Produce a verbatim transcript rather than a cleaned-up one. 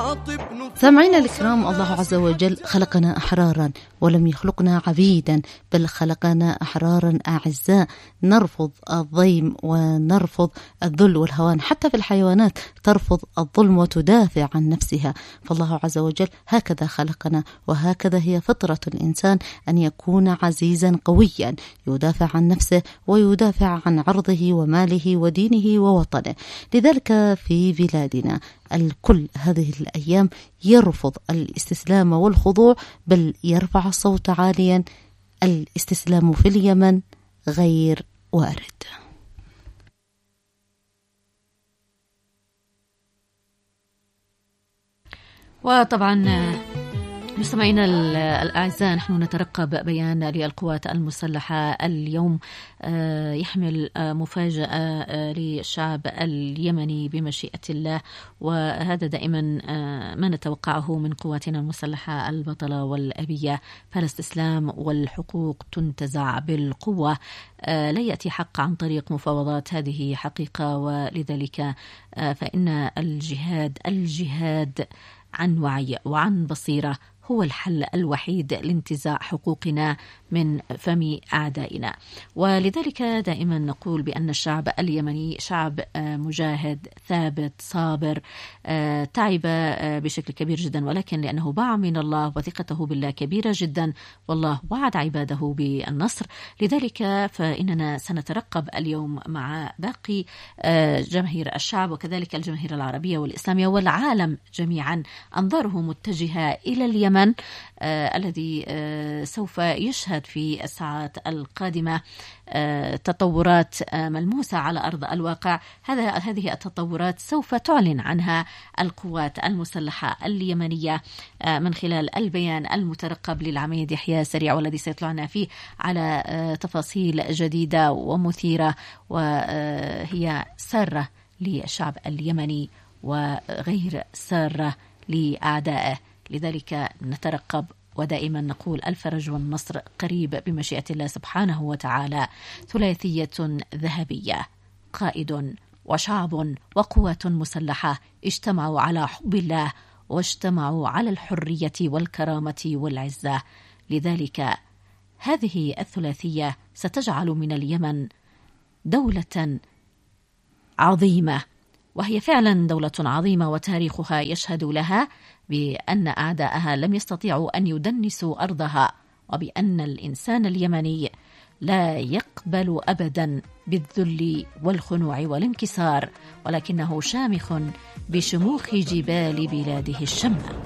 سامعينا الكرام، الله عز وجل خلقنا أحرارا ولم يخلقنا عبيدا، بل خلقنا أحرارا أعزاء نرفض الضيم ونرفض الذل والهوان. حتى في الحيوانات ترفض الظلم وتدافع عن نفسها. فالله عز وجل هكذا خلقنا، وهكذا هي فطرة الإنسان أن يكون عزيزا قويا يدافع عن نفسه ويدافع عن عرضه وماله ودينه ووطنه. لذلك في بلادنا الكل هذه الأيام يرفض الاستسلام والخضوع، بل يرفع الصوت عاليا: الاستسلام في اليمن غير وارد. وطبعا مستمعينا الأعزاء، نحن نترقب بيان للقوات المسلحة اليوم يحمل مفاجأة للشعب اليمني بمشيئة الله، وهذا دائما ما نتوقعه من قواتنا المسلحة البطلة والأبية. فالاستسلام والحقوق تنتزع بالقوة، لا يأتي حق عن طريق مفاوضات، هذه حقيقة. ولذلك فإن الجهاد الجهاد عن وعي وعن بصيرة هو الحل الوحيد لانتزاع حقوقنا من فم أعدائنا. ولذلك دائما نقول بأن الشعب اليمني شعب مجاهد ثابت صابر، تعب بشكل كبير جدا، ولكن لأنه باع من الله وثقته بالله كبيرة جدا، والله وعد عباده بالنصر. لذلك فإننا سنترقب اليوم مع باقي جماهير الشعب وكذلك الجماهير العربية والإسلامية والعالم جميعا أنظاره متجهة إلى اليمن آه الذي آه سوف يشهد في الساعات القادمة آه تطورات آه ملموسة على أرض الواقع. هذا هذه التطورات سوف تعلن عنها القوات المسلحة اليمنية آه من خلال البيان المترقب للعميد يحيى سريع، والذي سيطلعنا فيه على آه تفاصيل جديدة ومثيرة، وهي سارة للشعب اليمني وغير سارة لأعدائه. لذلك نترقب ودائما نقول الفرج والنصر قريب بمشيئة الله سبحانه وتعالى. ثلاثية ذهبية: قائد وشعب وقوات مسلحة اجتمعوا على حب الله واجتمعوا على الحرية والكرامة والعزة. لذلك هذه الثلاثية ستجعل من اليمن دولة عظيمة، وهي فعلا دولة عظيمة وتاريخها يشهد لها بأن أعداءها لم يستطيعوا أن يدنسوا أرضها، وبأن الإنسان اليمني لا يقبل أبدا بالذل والخنوع والانكسار، ولكنه شامخ بشموخ جبال بلاده الشمة.